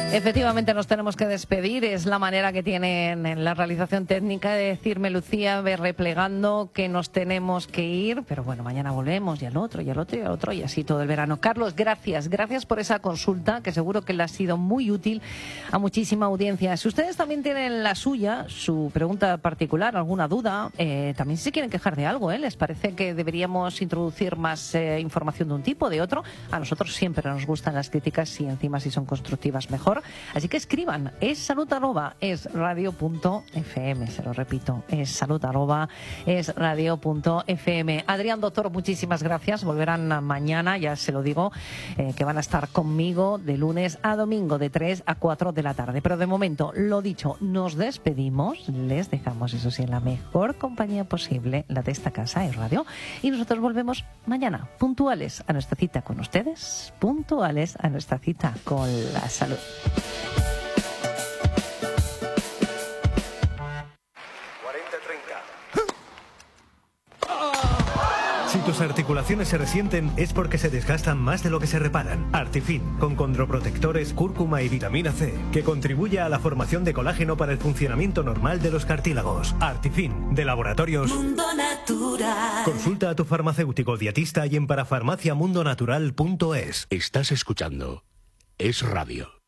Efectivamente nos tenemos que despedir, es la manera que tienen en la realización técnica de decirme, Lucía, ve replegando que nos tenemos que ir, pero bueno, mañana volvemos y al otro, y al otro, y al otro, y así todo el verano. Carlos, gracias por esa consulta, que seguro que le ha sido muy útil a muchísima audiencia. Si ustedes también tienen la suya, su pregunta particular, alguna duda, también si se quieren quejar de algo, ¿les parece que deberíamos introducir más información de un tipo, de otro? A nosotros siempre nos gustan las críticas y encima si son constructivas mejor. Así que escriban, essalud@esradio.fm, se lo repito, essalud@esradio.fm. Adrián, doctor, muchísimas gracias, volverán mañana, ya se lo digo, que van a estar conmigo de lunes a domingo de 3 a 4 de la tarde. Pero de momento, lo dicho, nos despedimos, les dejamos eso sí en la mejor compañía posible, la de esta casa, Es Radio, y nosotros volvemos mañana, puntuales a nuestra cita con ustedes, puntuales a nuestra cita con la salud. Si tus articulaciones se resienten es porque se desgastan más de lo que se reparan. Artifin, con condroprotectores, cúrcuma y vitamina C, que contribuye a la formación de colágeno para el funcionamiento normal de los cartílagos. Artifin, de Laboratorios Mundo Natural. Consulta a tu farmacéutico dietista y en parafarmaciamundonatural.es. Estás escuchando Es Radio.